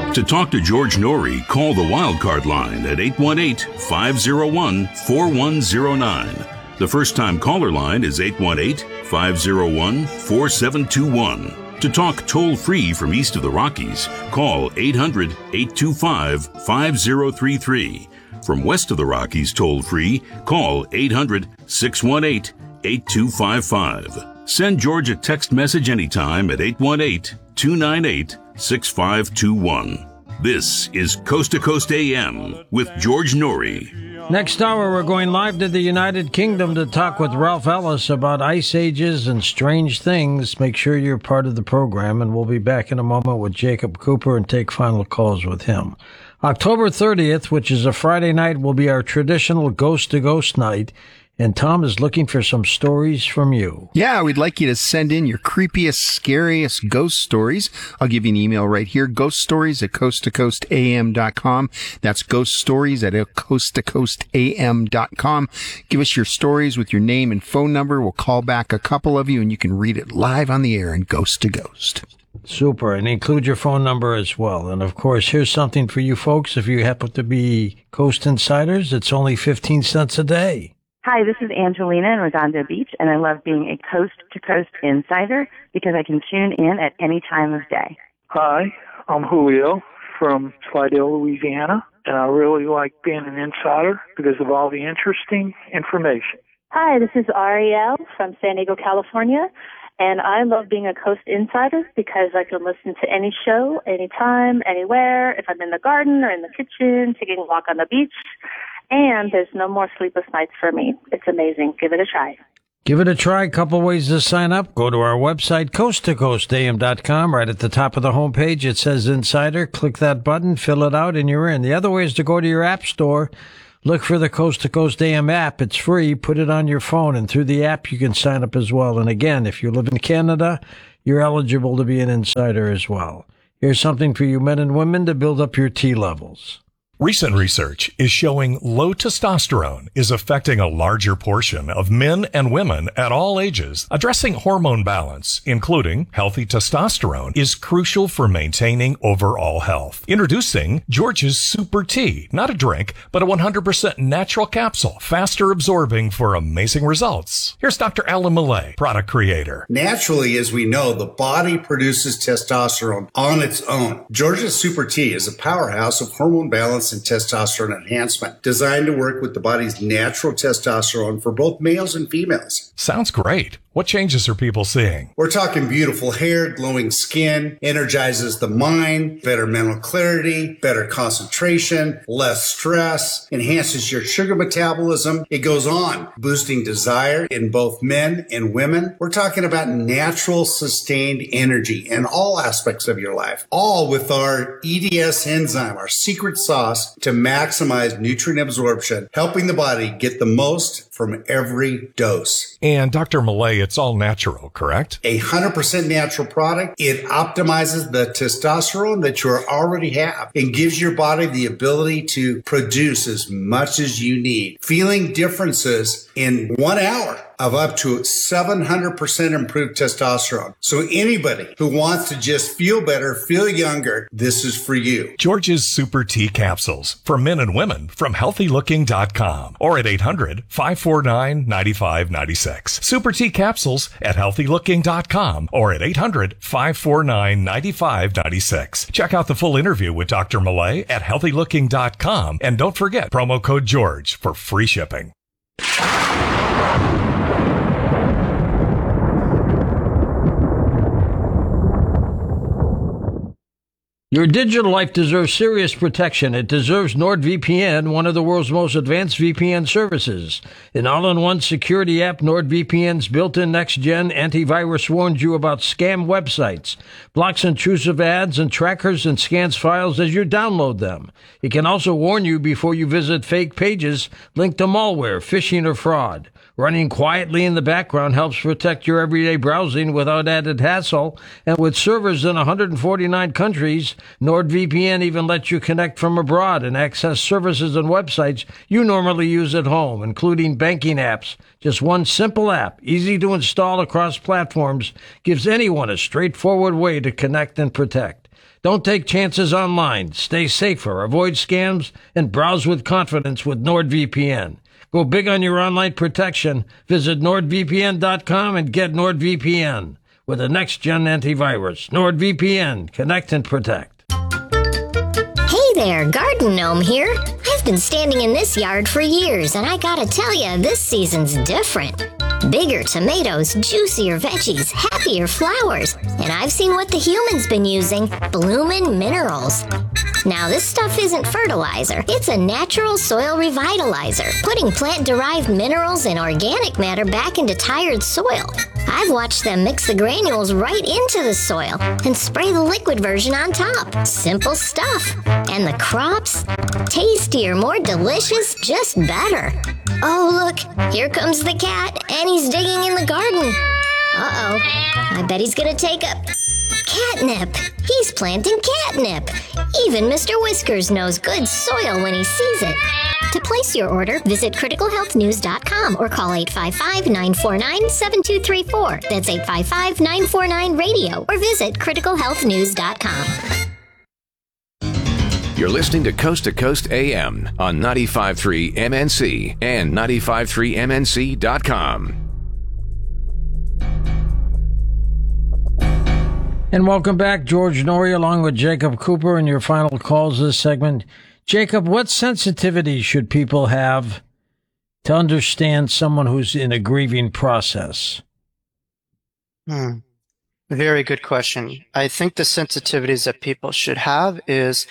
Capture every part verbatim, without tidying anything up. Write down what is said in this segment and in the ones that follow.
To talk to George Norrie, call the Wildcard line at eight one eight, five oh one, four one oh nine. The first-time caller line is eight one eight, five oh one, four seven two one. To talk toll-free from east of the Rockies, call eight hundred, eight two five, five oh three three. From west of the Rockies toll-free, call eight hundred, six one eight, eight two five five. Send George a text message anytime at eight one eight, two nine eight, six five two one. This is Coast to Coast A M with George Norrie. Next hour, we're going live to the United Kingdom to talk with Ralph Ellis about ice ages and strange things. Make sure you're part of the program, and we'll be back in a moment with Jacob Cooper and take final calls with him. October thirtieth, which is a Friday night, will be our traditional Ghost to Ghost night. And Tom is looking for some stories from you. Yeah, we'd like you to send in your creepiest, scariest ghost stories. I'll give you an email right here, ghost stories at coast to coast a m dot com. That's ghost stories at coast to coast a m dot com. Give us your stories with your name and phone number. We'll call back a couple of you, and you can read it live on the air in Ghost to Ghost. Super, and include your phone number as well. And, of course, here's something for you folks. If you happen to be Coast Insiders, it's only fifteen cents a day. Hi, this is Angelina in Redondo Beach, and I love being a coast-to-coast insider because I can tune in at any time of day. Hi, I'm Julio from Slidell, Louisiana, and I really like being an insider because of all the interesting information. Hi, this is Ariel from San Diego, California, and I love being a Coast Insider because I can listen to any show, anytime, anywhere, if I'm in the garden or in the kitchen, taking a walk on the beach. And there's no more sleepless nights for me. It's amazing. Give it a try. Give it a try. A couple ways to sign up. Go to our website, coast to coast a m dot com. Right at the top of the homepage, it says Insider. Click that button, fill it out, and you're in. The other way is to go to your app store. Look for the Coast to Coast A M app. It's free. Put it on your phone, and through the app, you can sign up as well. And again, if you live in Canada, you're eligible to be an insider as well. Here's something for you men and women to build up your T levels. Recent research is showing low testosterone is affecting a larger portion of men and women at all ages. Addressing hormone balance, including healthy testosterone, is crucial for maintaining overall health. Introducing George's Super Tea, not a drink, but a one hundred percent natural capsule, faster absorbing for amazing results. Here's Doctor Alan Millay, product creator. Naturally, as we know, the body produces testosterone on its own. George's Super Tea is a powerhouse of hormone balance and testosterone enhancement, designed to work with the body's natural testosterone for both males and females. Sounds great. What changes are people seeing? We're talking beautiful hair, glowing skin, energizes the mind, better mental clarity, better concentration, less stress, enhances your sugar metabolism. It goes on, boosting desire in both men and women. We're talking about natural, sustained energy in all aspects of your life, all with our E D S enzyme, our secret sauce to maximize nutrient absorption, helping the body get the most from every dose. And Doctor Millay, it's all natural, correct? A one hundred percent natural product. It optimizes the testosterone that you already have and gives your body the ability to produce as much as you need, feeling differences in one hour of up to seven hundred percent improved testosterone. So anybody who wants to just feel better, feel younger, this is for you. George's Super Tea Capsules for men and women from healthy looking dot com or at eight hundred, five four nine, nine five nine six. Super Tea Capsules at healthy looking dot com or at eight hundred, five four nine, nine five nine six. Check out the full interview with Doctor Millay at healthy looking dot com and don't forget promo code George for free shipping. Your digital life deserves serious protection. It deserves NordVPN, one of the world's most advanced V P N services. An all-in-one security app, NordVPN's built-in next-gen antivirus warns you about scam websites, blocks intrusive ads and trackers, and scans files as you download them. It can also warn you before you visit fake pages linked to malware, phishing, or fraud. Running quietly in the background helps protect your everyday browsing without added hassle. And with servers in one hundred forty-nine countries, NordVPN even lets you connect from abroad and access services and websites you normally use at home, including banking apps. Just one simple app, easy to install across platforms, gives anyone a straightforward way to connect and protect. Don't take chances online. Stay safer, avoid scams, and browse with confidence with NordVPN. Go big on your online protection. Visit nord v p n dot com and get NordVPN with a next-gen antivirus. NordVPN. Connect and protect. Hey there, Garden Gnome here. I've been standing in this yard for years, and I gotta tell you, this season's different. Bigger tomatoes, juicier veggies, happier flowers. And I've seen what the humans been using, Bloomin' Minerals. Now, this stuff isn't fertilizer. It's a natural soil revitalizer, putting plant-derived minerals and organic matter back into tired soil. I've watched them mix the granules right into the soil and spray the liquid version on top. Simple stuff. And the crops? Tastier, more delicious, just better. Oh, look, here comes the cat, and he's digging in the garden. Uh-oh, I bet he's gonna take a catnip. He's planting catnip. Even Mister Whiskers knows good soil when he sees it. To place your order, visit critical health news dot com or call eight five five, nine four nine, seven two three four. That's eight five five, nine four nine, radio or visit critical health news dot com. You're listening to Coast to Coast A M on ninety-five point three M N C and ninety-five point three M N C dot com. And welcome back, George Noory, along with Jacob Cooper, in your final calls this segment. Jacob, what sensitivity should people have to understand someone who's in a grieving process? Hmm. Very good question. I think the sensitivities that people should have is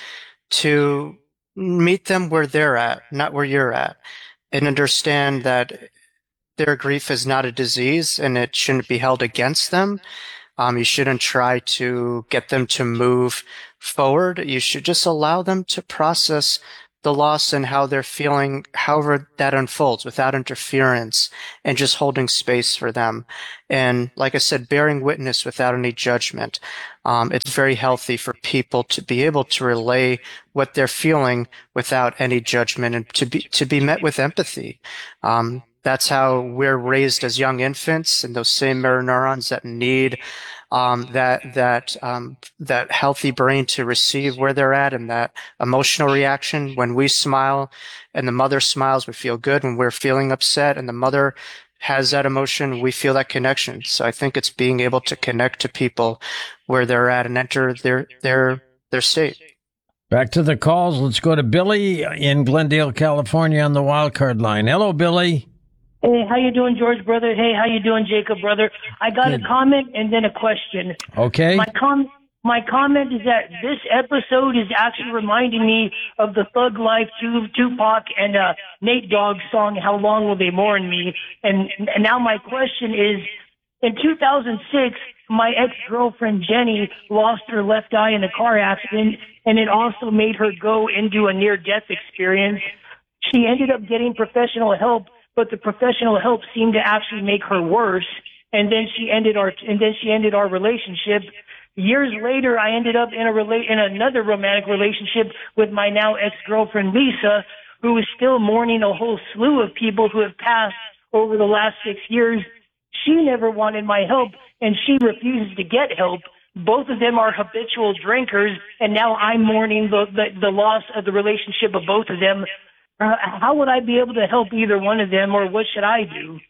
to meet them where they're at, not where you're at, and understand that their grief is not a disease and it shouldn't be held against them. Um, you shouldn't try to get them to move forward. You should just allow them to process the loss and how they're feeling, however that unfolds, without interference, and just holding space for them. And like I said, bearing witness without any judgment. Um, it's very healthy for people to be able to relay what they're feeling without any judgment and to be, to be met with empathy. Um, That's how we're raised as young infants, and those same mirror neurons that need um, that that um, that healthy brain to receive where they're at, and that emotional reaction. When we smile and the mother smiles, we feel good. When we're feeling upset and the mother has that emotion, we feel that connection. So I think it's being able to connect to people where they're at and enter their their their state. Back to the calls. Let's go to Billy in Glendale, California, on the wildcard line. Hello, Billy. Hey, how you doing, George, brother? Hey, how you doing, Jacob, brother? I got Good. a comment and then a question. Okay. My com my comment is that this episode is actually reminding me of the Thug Life Tupac and uh, Nate Dogg song, How Long Will They Mourn Me? And, and now my question is, in two thousand six, my ex-girlfriend Jenny lost her left eye in a car accident, and it also made her go into a near-death experience. She ended up getting professional help, but the professional help seemed to actually make her worse. And then she ended our, and then she ended our relationship. Years later, I ended up in a rela- in another romantic relationship with my now ex-girlfriend Lisa, who is still mourning a whole slew of people who have passed over the last six years. She never wanted my help, and she refuses to get help. Both of them are habitual drinkers, and now I'm mourning the, the, the loss of the relationship of both of them. Uh, how would I be able to help either one of them, or what should I do?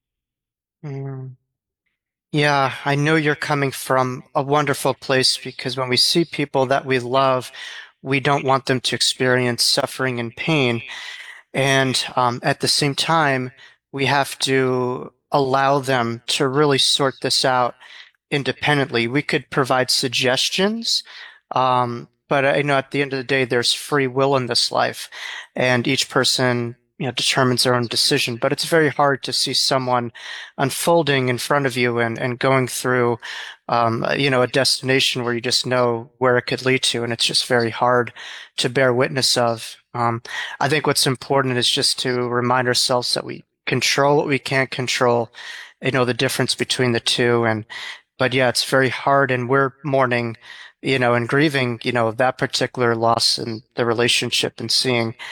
Mm. Yeah, I know you're coming from a wonderful place, because when we see people that we love, we don't want them to experience suffering and pain. And um, at the same time, we have to allow them to really sort this out independently. We could provide suggestions, um, but I know at the end of the day, there's free will in this life, and each person, you know, determines their own decision. But it's very hard to see someone unfolding in front of you and, and going through, um, you know, a destination where you just know where it could lead to, and it's just very hard to bear witness of. Um, I think what's important is just to remind ourselves that we control what we can't control, you know, the difference between the two. And, but yeah, it's very hard, and we're mourning, you know, and grieving, you know, that particular loss in the relationship, and seeing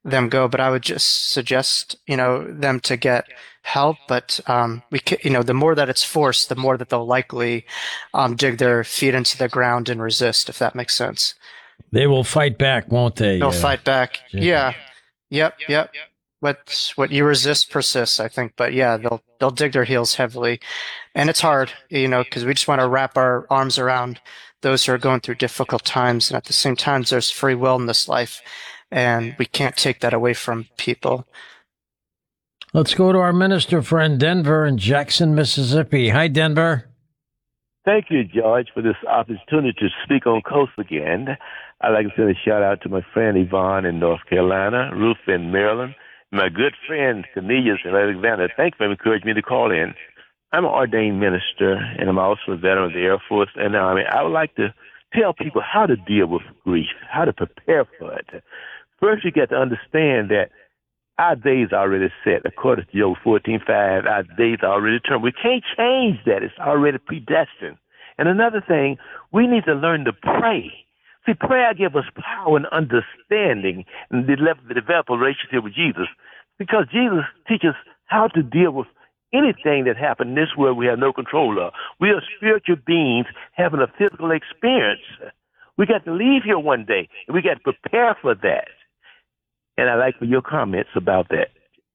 them go. But I would just suggest, you know, them to get help. But um, we, can, you know, the more that it's forced, the more that they'll likely um, dig their feet into the ground and resist, if that makes sense. They will fight back, won't they? They'll uh, fight back. Jacob? Yeah. Yep. Yep. What what you resist persists, I think. But yeah, they'll they'll dig their heels heavily, and it's hard, you know, because we just want to wrap our arms around those who are going through difficult times, and at the same time, there's free will in this life, and we can't take that away from people. Let's go to our minister friend Denver in Jackson, Mississippi. Hi, Denver. Thank you, George, for this opportunity to speak on Coast again. I'd like to send a shout out to my friend Yvonne in North Carolina, Ruth in Maryland, my good friend Cornelius in Alexander. Thank you for encouraging me to call in. I'm an ordained minister, and I'm also a veteran of the Air Force and the Army. I would like to tell people how to deal with grief, how to prepare for it. First, you got to understand that our days are already set. According to Job fourteen five, our days are already determined. We can't change that. It's already predestined. And another thing, we need to learn to pray. See, prayer gives us power and understanding and develop, develop a relationship with Jesus, because Jesus teaches how to deal with anything that happens in this world we have no control of. We are spiritual beings having a physical experience. We got to leave here one day, and we got to prepare for that. And I'd like for your comments about that.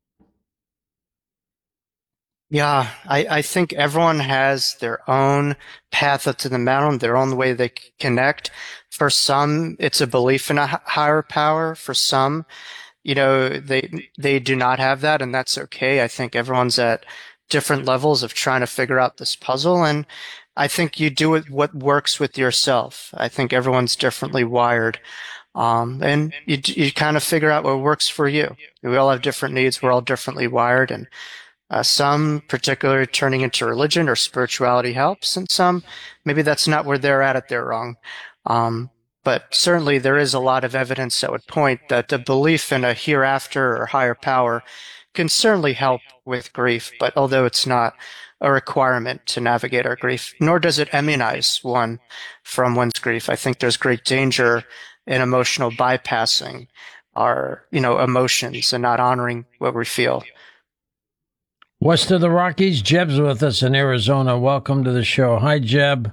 Yeah, I, I think everyone has their own path up to the mountain, their own way they connect. For some, it's a belief in a higher power. For some, you know, they they do not have that, and that's okay. I think everyone's at different levels of trying to figure out this puzzle, and I think you do it what works with yourself. I think everyone's differently wired. Um, and you, you kind of figure out what works for you. We all have different needs. We're all differently wired, and Uh, some, particularly turning into religion or spirituality, helps, and some, maybe that's not where they're at it, they're wrong. Um, but certainly there is a lot of evidence that would point that the belief in a hereafter or higher power can certainly help with grief, but although it's not a requirement to navigate our grief, nor does it immunize one from one's grief. I think there's great danger in emotional bypassing our, you know, emotions and not honoring what we feel. West of the Rockies, Jeb's with us in Arizona. Welcome to the show. Hi, Jeb.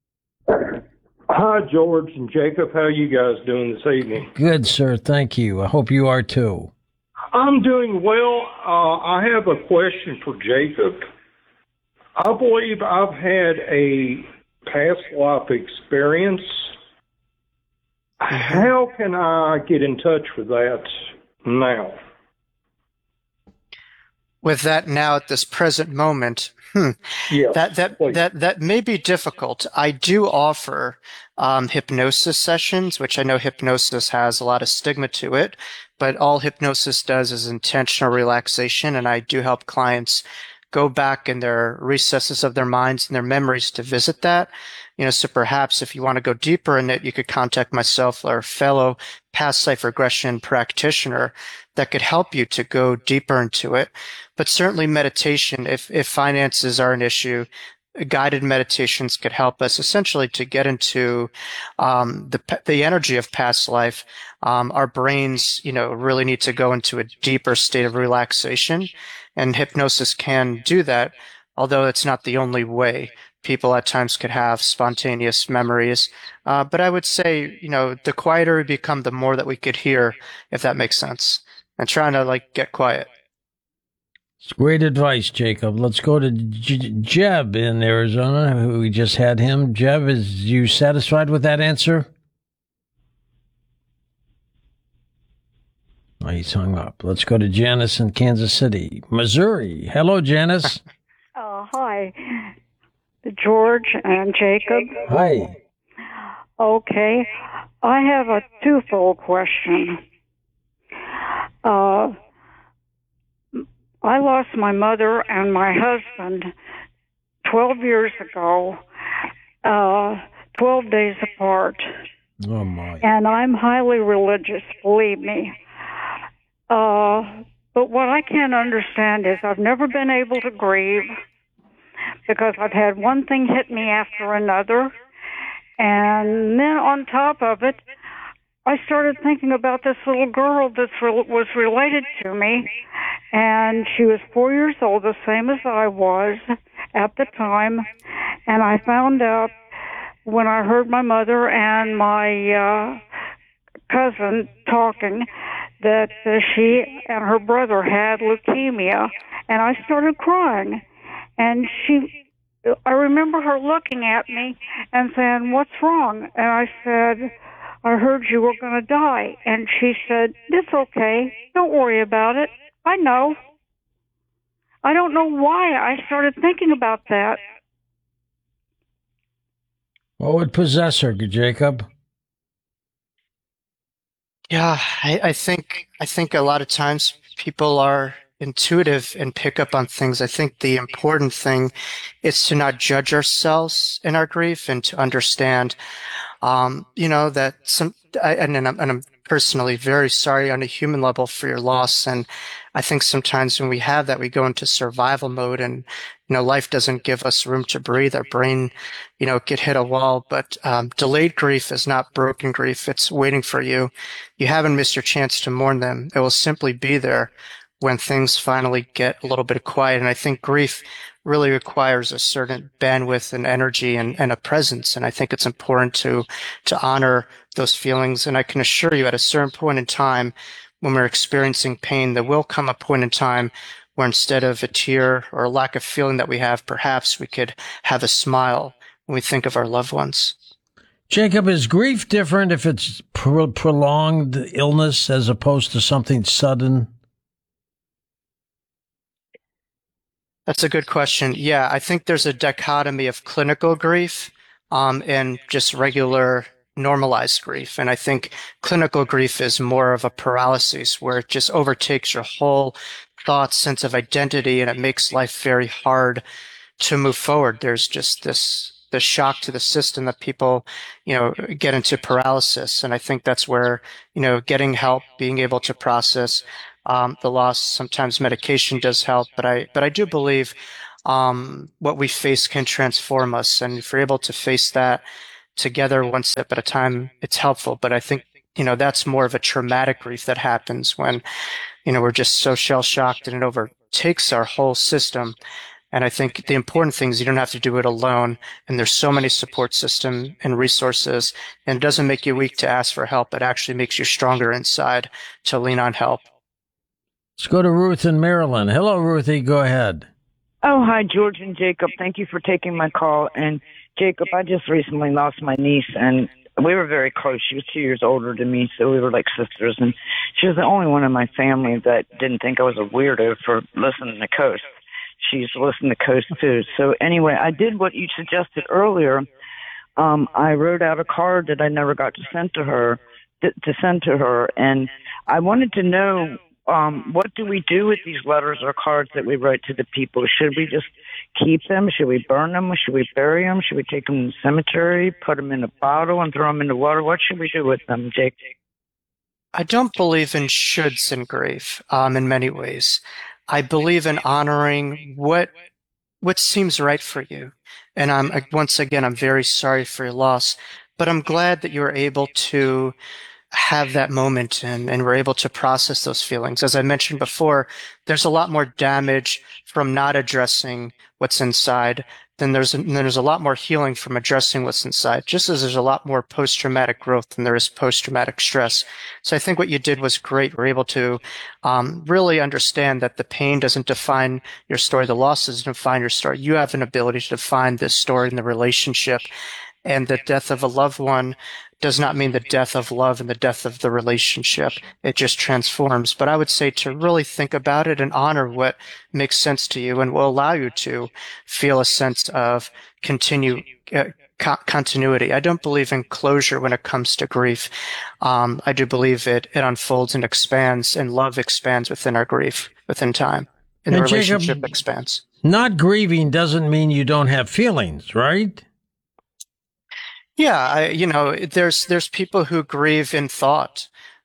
Hi, George and Jacob. How are you guys doing this evening? Good, sir. Thank you. I hope you are too. I'm doing well. Uh, I have a question for Jacob. I believe I've had a past life experience. How can I get in touch with that now? With that now at this present moment, hmm, yeah, that that, that that may be difficult. I do offer um, hypnosis sessions, which I know hypnosis has a lot of stigma to it, but all hypnosis does is intentional relaxation, and I do help clients go back in their recesses of their minds and their memories to visit that. You know, so perhaps if you want to go deeper in it, you could contact myself or a fellow past life regression practitioner that could help you to go deeper into it. But certainly meditation, if, if finances are an issue, guided meditations could help us essentially to get into um, the the energy of past life. Um, our brains, you know, really need to go into a deeper state of relaxation, and hypnosis can do that, although it's not the only way. People at times could have spontaneous memories. Uh, but I would say, you know, the quieter we become, the more that we could hear, if that makes sense. And trying to, like, get quiet. It's great advice, Jacob. Let's go to J- Jeb in Arizona. We just had him. Jeb, is you satisfied with that answer? Oh, he's hung up. Let's go to Janice in Kansas City, Missouri. Hello, Janice. Oh, hi. George and Jacob. Hi. Okay. I have a twofold question. Uh, I lost my mother and my husband twelve years ago, uh, twelve days apart. Oh, my. And I'm highly religious, believe me. Uh, but what I can't understand is I've never been able to grieve because I've had one thing hit me after another. And then on top of it, I started thinking about this little girl that was related to me, and she was four years old, the same as I was at the time. And I found out when I heard my mother and my uh, cousin talking that uh, she and her brother had leukemia, and I started crying. And she, I remember her looking at me and saying, "What's wrong?" And I said, "I heard you were going to die." And she said, "It's okay. Don't worry about it. I know." I don't know why I started thinking about that. What would possess her, Jacob? Yeah, I, I think I think a lot of times people are intuitive and pick up on things. I think the important thing is to not judge ourselves in our grief and to understand, um, you know, that some, I, and, and, I'm, and I'm personally very sorry on a human level for your loss. And I think sometimes when we have that, we go into survival mode and, you know, life doesn't give us room to breathe. Our brain, you know, could hit a wall, but um, delayed grief is not broken grief. It's waiting for you. You haven't missed your chance to mourn them. It will simply be there when things finally get a little bit quiet. And I think grief really requires a certain bandwidth and energy and, and a presence. And I think it's important to, to honor those feelings. And I can assure you at a certain point in time, when we're experiencing pain, there will come a point in time where instead of a tear or a lack of feeling that we have, perhaps we could have a smile when we think of our loved ones. Jacob, is grief different if it's pro- prolonged illness as opposed to something sudden? That's a good question. Yeah, I think there's a dichotomy of clinical grief um, and just regular normalized grief. And I think clinical grief is more of a paralysis where it just overtakes your whole thought, sense of identity, and it makes life very hard to move forward. There's just this the shock to the system that people, you know, get into paralysis. And I think that's where, you know, getting help, being able to process um, the loss, sometimes medication does help. But I, but I do believe um, what we face can transform us. And if we're able to face that together one step at a time, it's helpful. But I think, you know, that's more of a traumatic grief that happens when, you know, we're just so shell shocked and it overtakes our whole system. And I think the important thing is you don't have to do it alone. And there's so many support systems and resources, and it doesn't make you weak to ask for help. It actually makes you stronger inside to lean on help. Let's go to Ruth in Maryland. Hello, Ruthie. Go ahead. Oh, hi, George and Jacob. Thank you for taking my call. And Jacob, I just recently lost my niece, and we were very close. She was two years older than me, so we were like sisters. And she was the only one in my family that didn't think I was a weirdo for listening to Coast. She used to listen to Coast too. So anyway, I did what you suggested earlier. Um, I wrote out a card that I never got to send to her, to, to send to her, and I wanted to know um, what do we do with these letters or cards that we write to the people? Should we just keep them? Should we burn them? Should we bury them? Should we take them to the cemetery, put them in a bottle, and throw them in the water? What should we do with them, Jake? I don't believe in shoulds in grief um, in many ways. I believe in honoring what what seems right for you. And I'm once again, I'm very sorry for your loss, but I'm glad that you were able to have that moment and, and were able to process those feelings. As I mentioned before, there's a lot more damage from not addressing what's inside than there's, and there's a lot more healing from addressing what's inside, just as there's a lot more post-traumatic growth than there is post-traumatic stress. So I think what you did was great. We're able to um, really understand that the pain doesn't define your story. The loss doesn't define your story. You have an ability to define this story in the relationship. And the death of a loved one does not mean the death of love and the death of the relationship. It just transforms. But I would say to really think about it and honor what makes sense to you and will allow you to feel a sense of continue, uh, co- continuity. I don't believe in closure when it comes to grief. Um, I do believe it, it unfolds and expands, and love expands within our grief, within time. And, and the relationship Jacob, expands. Not grieving doesn't mean you don't have feelings, right? Yeah, I, you know, there's there's people who grieve in thought.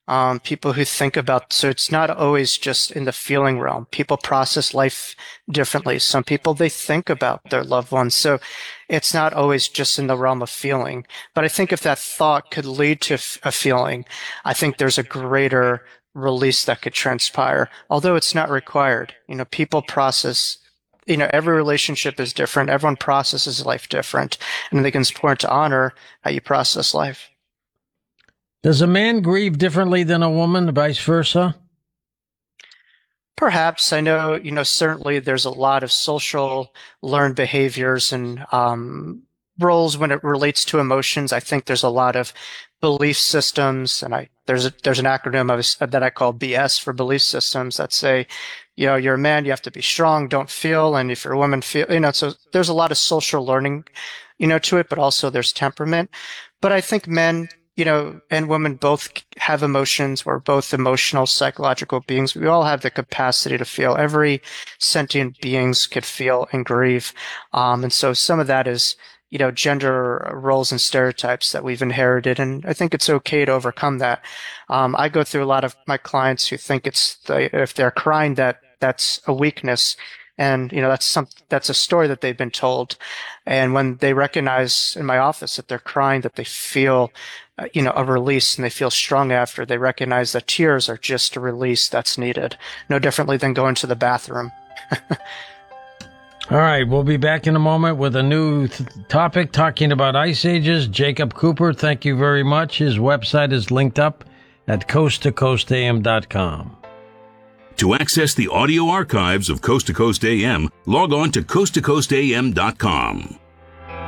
Um, people who think about, so it's not always just in the feeling realm. People process life differently. Some people, they think about their loved ones. So it's not always just in the realm of feeling. But I think if that thought could lead to a feeling, I think there's a greater release that could transpire, although it's not required. You know, people process, you know, every relationship is different. Everyone processes life different. And I think it's important to honor how you process life. Does a man grieve differently than a woman, vice versa? Perhaps. I know, you know, certainly there's a lot of social learned behaviors and um, roles when it relates to emotions. I think there's a lot of belief systems, and I there's a, there's an acronym of, that I call B S for belief systems that say, you know, you're a man, you have to be strong, don't feel, and if you're a woman, feel, you know, so there's a lot of social learning, you know, to it, but also there's temperament. But I think men, you know, and women both have emotions. We're both emotional, psychological beings. We all have the capacity to feel. Every sentient beings could feel and grieve. Um, and so some of that is, you know, gender roles and stereotypes that we've inherited. And I think it's okay to overcome that. Um, I go through a lot of my clients who think it's the, if they're crying, that that's a weakness. And, you know, that's some, that's a story that they've been told. And when they recognize in my office that they're crying, that they feel, uh, you know, a release and they feel strong after, they recognize that tears are just a release that's needed. No differently than going to the bathroom. All right. We'll be back in a moment with a new th- topic talking about ice ages. Jacob Cooper, thank you very much. His website is linked up at coast to coast a m dot com. To access the audio archives of Coast to Coast A M, log on to coast to coast a m dot com.